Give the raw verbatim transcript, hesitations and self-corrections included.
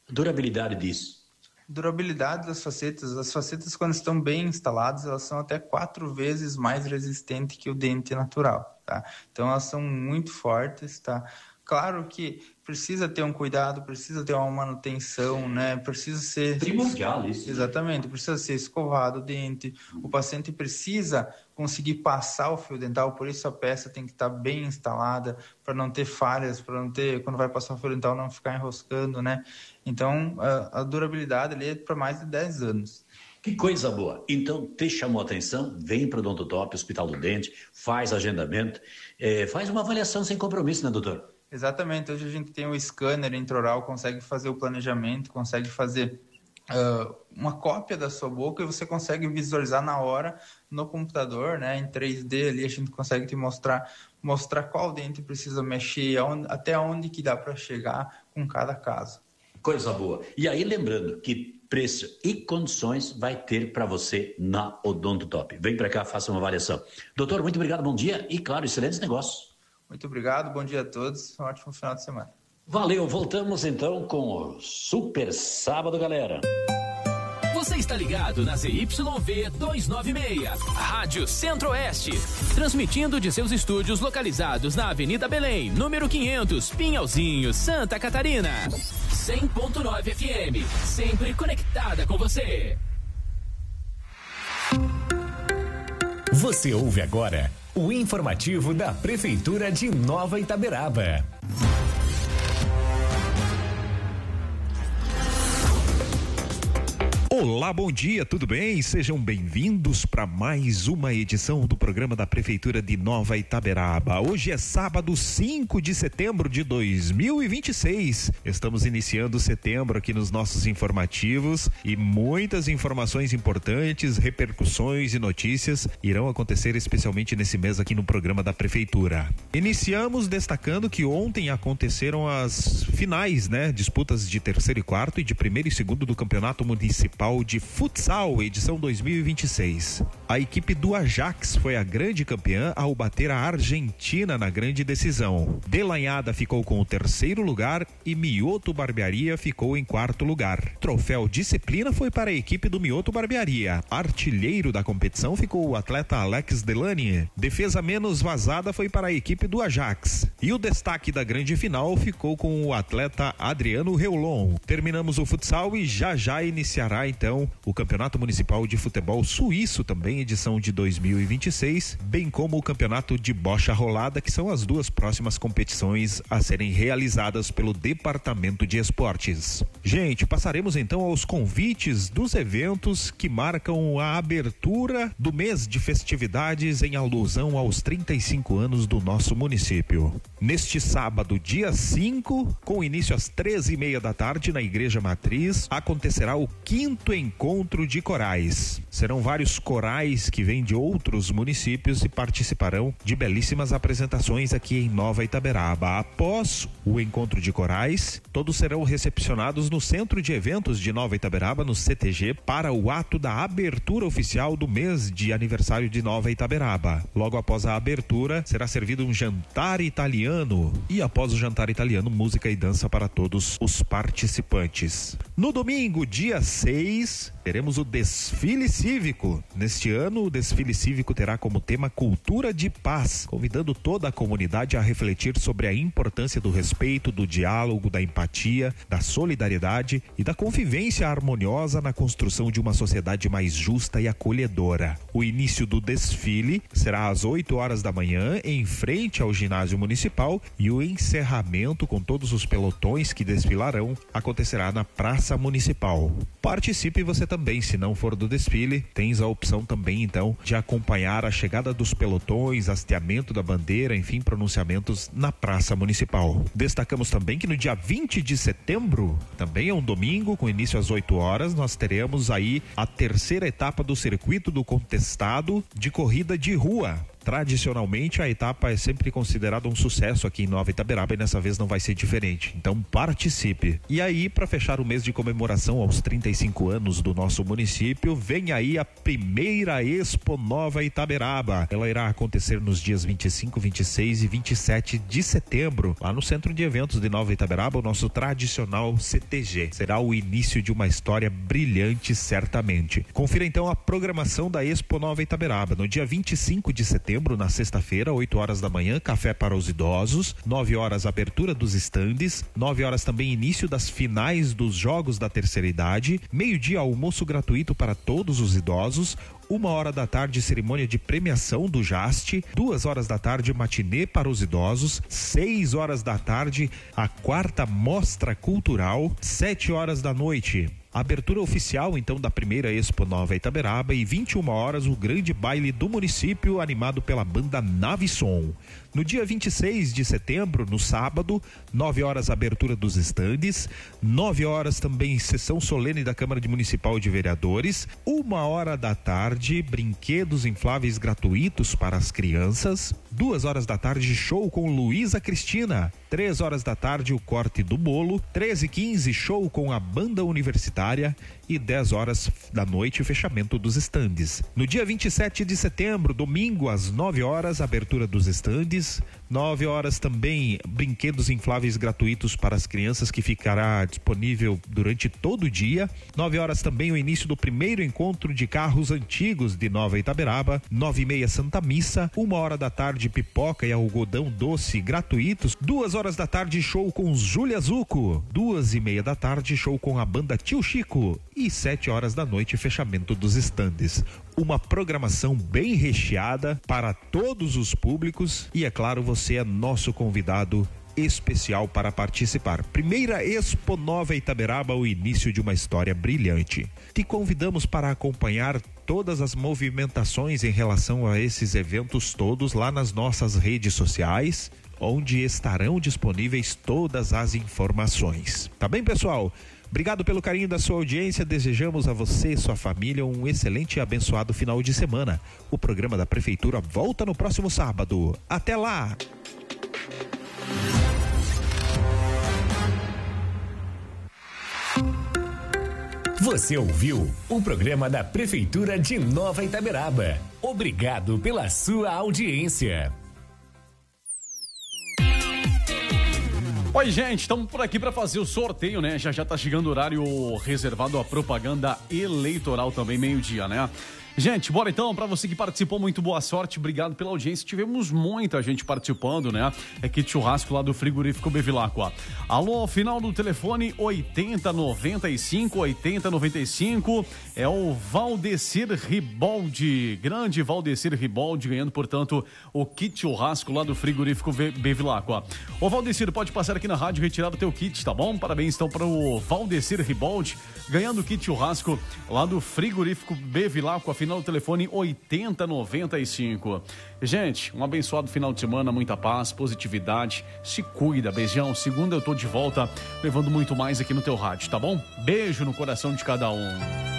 Durabilidade disso? Durabilidade das facetas. As facetas, quando estão bem instaladas, elas são até quatro vezes mais resistentes que o dente natural, tá? Então, elas são muito fortes, tá? Claro que precisa ter um cuidado, precisa ter uma manutenção, né? Precisa ser... Primordial isso. Exatamente, precisa ser escovado o dente. O paciente precisa conseguir passar o fio dental, por isso a peça tem que estar bem instalada, para não ter falhas, para não ter, quando vai passar o fio dental, não ficar enroscando, né? Então, a, a durabilidade ali é para mais de dez anos. Que coisa boa. Então, te chamou a atenção, vem para o Odontotop, Hospital do Dente, faz agendamento, é, faz uma avaliação sem compromisso, né, doutor? Exatamente. Hoje a gente tem o scanner intraoral, consegue fazer o planejamento, consegue fazer uh, uma cópia da sua boca e você consegue visualizar na hora no computador, né? Em três D ali a gente consegue te mostrar, mostrar qual dente precisa mexer, aonde, até onde que dá para chegar com cada caso. Coisa boa. E aí, lembrando que preço e condições vai ter para você na Odontotop. Vem para cá, faça uma avaliação. Doutor, muito obrigado, bom dia e, claro, excelentes negócios. Muito obrigado, bom dia a todos, um ótimo final de semana. Valeu, voltamos então com o Super Sábado, galera. Você está ligado na Z Y V duzentos e noventa e seis, Rádio Centro-Oeste, transmitindo de seus estúdios localizados na Avenida Belém, número quinhentos, Pinhalzinho, Santa Catarina. cem ponto nove F M, sempre conectada com você. Você ouve agora o informativo da Prefeitura de Nova Itaberaba. Olá, bom dia, tudo bem? Sejam bem-vindos para mais uma edição do programa da Prefeitura de Nova Itaberaba. Hoje é sábado, cinco de setembro de dois mil e vinte e seis. Estamos iniciando setembro aqui nos nossos informativos e muitas informações importantes, repercussões e notícias irão acontecer especialmente nesse mês aqui no programa da Prefeitura. Iniciamos destacando que ontem aconteceram as finais, né? Disputas de terceiro e quarto e de primeiro e segundo do Campeonato Municipal de Futsal, edição dois mil e vinte e seis. A equipe do Ajax foi a grande campeã ao bater a Argentina na grande decisão. Delanhada ficou com o terceiro lugar e Mioto Barbearia ficou em quarto lugar. Troféu Disciplina foi para a equipe do Mioto Barbearia. Artilheiro da competição ficou o atleta Alex Delany. Defesa menos vazada foi para a equipe do Ajax. E o destaque da grande final ficou com o atleta Adriano Reulon. Terminamos o futsal e já já iniciará então o Campeonato Municipal de Futebol Suíço, também edição de dois mil e vinte e seis, bem como o Campeonato de Bocha Rolada, que são as duas próximas competições a serem realizadas pelo Departamento de Esportes. Gente, passaremos então aos convites dos eventos que marcam a abertura do mês de festividades em alusão aos trinta e cinco anos do nosso município. Neste sábado, dia cinco, com início às treze e meia da tarde na Igreja Matriz, acontecerá o quinto encontro de corais. Serão vários corais que vêm de outros municípios e participarão de belíssimas apresentações aqui em Nova Itaberaba. Após o encontro de corais, todos serão recepcionados no Centro de Eventos de Nova Itaberaba, no C T G, para o ato da abertura oficial do mês de aniversário de Nova Itaberaba. Logo após a abertura, será servido um jantar italiano e após o jantar italiano, música e dança para todos os participantes. No domingo, dia seis, teremos o desfile cívico. Neste ano, o desfile cívico terá como tema Cultura de Paz, convidando toda a comunidade a refletir sobre a importância do respeito, do diálogo, da empatia, da solidariedade e da convivência harmoniosa na construção de uma sociedade mais justa e acolhedora. O início do desfile será às oito horas da manhã, em frente ao ginásio municipal, e o encerramento com todos os pelotões que desfilarão acontecerá na Praça Municipal. Participe você também, se não for do desfile, tens a opção também então de acompanhar a chegada dos pelotões, hasteamento da bandeira, enfim, pronunciamentos na Praça Municipal. Destacamos também que no dia vinte de setembro, também é um domingo, com início às oito horas, nós teremos aí a terceira etapa do Circuito do Contestado de Corrida de Rua. tradicionalmente a etapa é sempre considerada um sucesso aqui em Nova Itaberaba e nessa vez não vai ser diferente. Então participe. E aí, para fechar o mês de comemoração aos trinta e cinco anos do nosso município, vem aí a primeira Expo Nova Itaberaba. Ela irá acontecer nos dias vinte e cinco, vinte e seis e vinte e sete de setembro, lá no Centro de Eventos de Nova Itaberaba, o nosso tradicional C T G. Será o início de uma história brilhante, certamente. Confira então a programação da Expo Nova Itaberaba. No dia vinte e cinco de setembro, na sexta-feira, oito horas da manhã, café para os idosos, nove horas abertura dos estandes, nove horas também início das finais dos Jogos da Terceira Idade, meio-dia almoço gratuito para todos os idosos, uma hora da tarde cerimônia de premiação do Jaste, duas horas da tarde matinê para os idosos, seis horas da tarde a quarta mostra cultural, sete horas da noite abertura oficial então da primeira Expo Nova Itaberaba e vinte e uma horas o grande baile do município animado pela banda Navisson. No dia vinte e seis de setembro, no sábado, nove horas abertura dos estandes, nove horas também sessão solene da Câmara Municipal de Vereadores, uma hora da tarde brinquedos infláveis gratuitos para as crianças, duas horas da tarde show com Luísa Cristina, três horas da tarde o corte do bolo, treze e quinze show com a banda universitária e dez horas da noite fechamento dos estandes. No dia vinte e sete de setembro, domingo, às nove horas, abertura dos estandes, nove horas também brinquedos infláveis gratuitos para as crianças que ficará disponível durante todo o dia, nove horas também o início do primeiro encontro de carros antigos de Nova Itaberaba, nove e meia Santa Missa, uma hora da tarde pipoca e algodão doce gratuitos, duas horas da tarde show com Júlia Zucco, duas e meia da tarde show com a banda Tio Chico e sete horas da noite fechamento dos estandes. Uma programação bem recheada para todos os públicos e é claro, você é nosso convidado especial para participar. Primeira Expo Nova Itaberaba, o início de uma história brilhante. Te convidamos para acompanhar todas as movimentações em relação a esses eventos todos lá nas nossas redes sociais, onde estarão disponíveis todas as informações. Tá bem, pessoal? Obrigado pelo carinho da sua audiência, desejamos a você e sua família um excelente e abençoado final de semana. O programa da Prefeitura volta no próximo sábado. Até lá! Você ouviu o programa da Prefeitura de Nova Itaberaba. Obrigado pela sua audiência. Oi, gente, estamos por aqui para fazer o sorteio, né? Já já tá chegando o horário reservado à propaganda eleitoral também, meio-dia, né? Gente, bora então, para você que participou, muito boa sorte, obrigado pela audiência, tivemos muita gente participando, né? É kit churrasco lá do frigorífico Bevilacqua. Alô, final do telefone oitenta noventa e cinco, oitenta noventa e cinco, é o Valdecir Riboldi, grande Valdecir Riboldi, ganhando, portanto, o kit churrasco lá do frigorífico Bevilacqua. Ô, Valdecir, pode passar aqui na rádio e retirar o teu kit, tá bom? Parabéns, então, para o Valdecir Riboldi, ganhando o kit churrasco lá do frigorífico Bevilacqua, final do telefone oitenta noventa e cinco. Gente, um abençoado final de semana, muita paz, positividade, se cuida, beijão. Segunda eu tô de volta, levando muito mais aqui no teu rádio, tá bom? Beijo no coração de cada um.